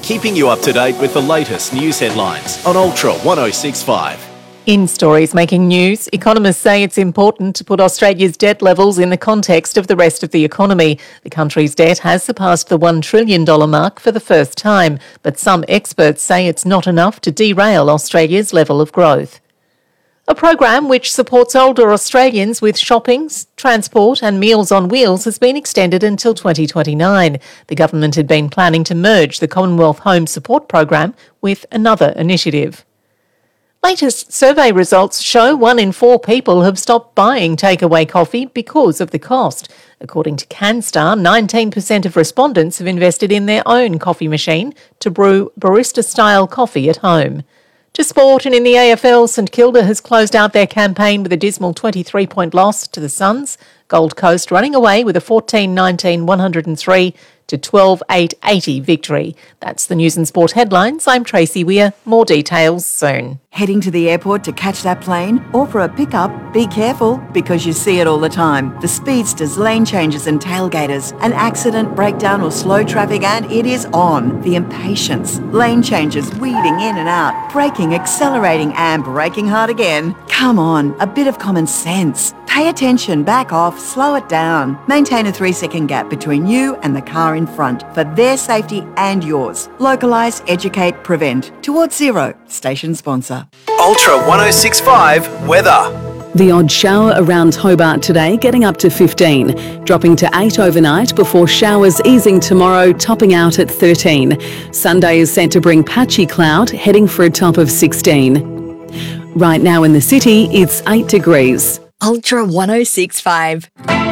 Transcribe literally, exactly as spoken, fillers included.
keeping you up to date with the latest news headlines on Ultra one oh six point five. In stories making news, economists say it's important to put Australia's debt levels in the context of the rest of the economy. The country's debt has surpassed the one trillion dollars mark for the first time, but some experts say it's not enough to derail Australia's level of growth. A program which supports older Australians with shopping, transport and Meals on Wheels has been extended until twenty twenty-nine. The government had been planning to merge the Commonwealth Home Support Program with another initiative. Latest survey results show one in four people have stopped buying takeaway coffee because of the cost. According to CanStar, nineteen percent of respondents have invested in their own coffee machine to brew barista-style coffee at home. To sport, and in the A F L, St Kilda has closed out their campaign with a dismal twenty-three point loss to the Suns. Gold Coast running away with a fourteen nineteen one oh three to twelve eight eighty victory. That's the News and Sport headlines. I'm Tracy Weir. More details soon. Heading to the airport to catch that plane or for a pickup? Be careful, because you see it all the time. The speedsters, lane changes and tailgaters. An accident, breakdown or slow traffic and it is on. The impatience. Lane changes, weaving in and out. Braking, accelerating and braking hard again. Come on, a bit of common sense. Pay attention, back off, slow it down. Maintain a three second gap between you and the car in front for their safety and yours. Localise, educate, prevent. Towards Zero, station sponsor. Ultra one oh six point five weather. The odd shower around Hobart today, getting up to fifteen, dropping to eight overnight before showers easing tomorrow, topping out at thirteen. Sunday is set to bring patchy cloud, heading for a top of sixteen. Right now in the city, it's eight degrees. Ultra one oh six point five.